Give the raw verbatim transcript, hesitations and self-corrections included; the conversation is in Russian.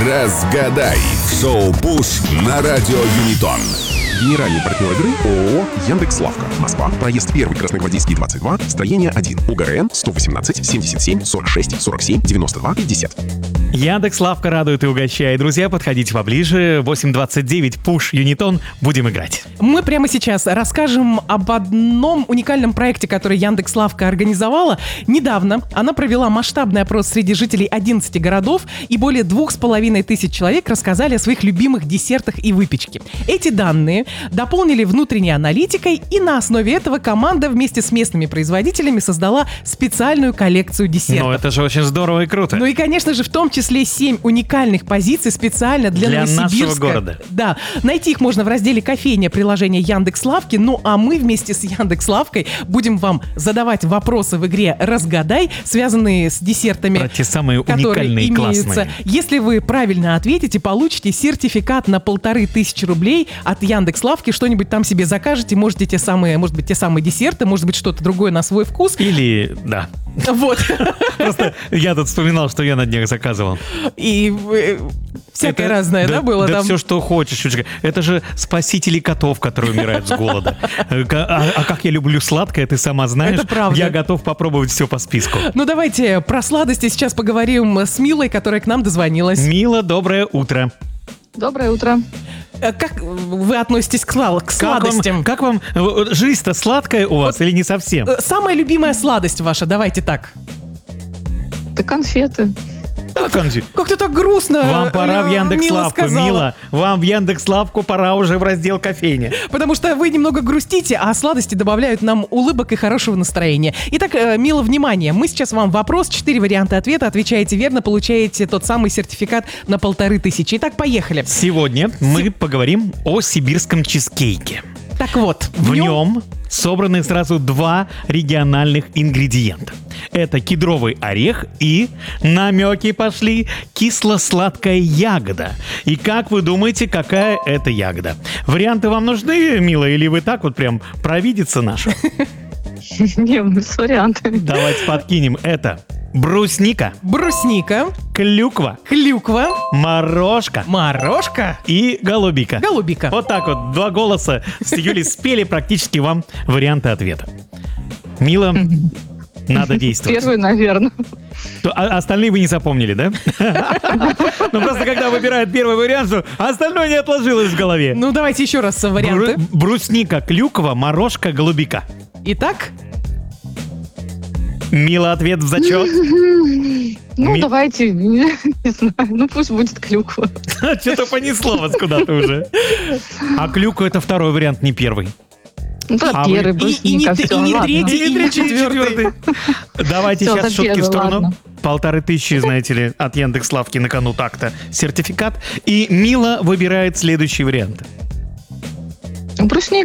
Разгадай. Шоу «Пуш» на радио Юнитон. Генеральный партнер игры ООО «Яндекс.Лавка». Москва. Проезд первый, Красногвардейский, двадцать два. Строение один. УГРН сто восемнадцать семьдесят семь сорок шесть сорок семь девяносто два пятьдесят. Яндекс.Лавка радует и угощает. Друзья, подходите поближе. восемь двадцать девять, Пуш, Юнитон. Будем играть. Мы прямо сейчас расскажем об одном уникальном проекте, который Яндекс.Лавка организовала. Недавно она провела масштабный опрос среди жителей одиннадцати городов, и более двух с половиной тысяч человек рассказали о своих любимых десертах и выпечке. Эти данные дополнили внутренней аналитикой, и на основе этого команда вместе с местными производителями создала специальную коллекцию десертов. Ну, это же очень здорово и круто. Ну и, конечно же, в том числе семь уникальных позиций специально для, для Новосибирска. нашего города. Да, найти их можно в разделе «Кофейня» приложения Яндекс.Лавки. Ну а мы вместе с Яндекс.Лавкой будем вам задавать вопросы в игре «Разгадай», связанные с десертами, про те самые которые уникальные и имеются. классные. Если вы правильно ответите, получите сертификат на полторы тысячи рублей от Яндекс.Лавки. Что-нибудь там себе закажете, можете те самые, может быть, те самые десерты, может быть, что-то другое на свой вкус. Или, да. Вот. Просто я тут вспоминал, что я на днях заказывал. И э, всякое Это- разное, да, было да там? все, что хочешь, Чучка. Это же спасители котов, которые умирают с голода. Э, ка- А, а как я люблю сладкое, ты сама знаешь. Это правда. Я готов попробовать все по списку. Ну давайте про сладости сейчас поговорим с Милой, которая к нам дозвонилась. Мила, доброе утро. Доброе утро. Э, Как вы относитесь к, слал- к Как сладостям? вам, как вам э, жизнь-то сладкая у вас или не совсем? Э, Самая любимая сладость ваша, давайте так. Это конфеты. Как он же? Как-то так грустно. Вам пора в э, Мила Яндекс.Лавку, сказала. Мила. Вам в Яндекс.Лавку пора уже в раздел кофейни. Потому что вы немного грустите, а сладости добавляют нам улыбок и хорошего настроения. Итак, э, Мила, внимание. Мы сейчас вам вопрос, четыре варианта ответа. Отвечаете верно, получаете тот самый сертификат на полторы тысячи. Итак, поехали. Сегодня мы поговорим о сибирском чизкейке. Так вот, В нем собраны сразу два региональных ингредиента. Это кедровый орех и, намеки пошли, кисло-сладкая ягода. И как вы думаете, какая это ягода? Варианты вам нужны, Мила, или вы так вот прям провидица наша? Не, с вариантами. Давайте подкинем. Это брусника, Брусника, клюква, клюква, морожка морожка, и голубика. голубика. Вот так вот, два голоса с Юлей спели практически вам варианты ответа. Мила, надо действовать. Первый, наверное. То- а остальные вы не запомнили, да? Ну просто когда выбирают первый вариант, то остальное не отложилось в голове. Ну, давайте еще раз варианты. Бру- Брусника, клюква, морожка, голубика. Итак, Мила, ответ в зачет. Ну, Ми- давайте, не знаю, ну пусть будет клюква. Что-то понесло вас куда-то уже. А клюква — это второй вариант, не первый. Ну, да, А вы- первый, И- и не брусника, т- все, и не ладно. третий, И третий, и четвертый. Давайте Всё, сейчас за шутки в первый, сторону. ладно. Полторы тысячи, знаете ли, от Яндекс.Лавки на кону так-то сертификат. И Мила выбирает следующий вариант. Брусника.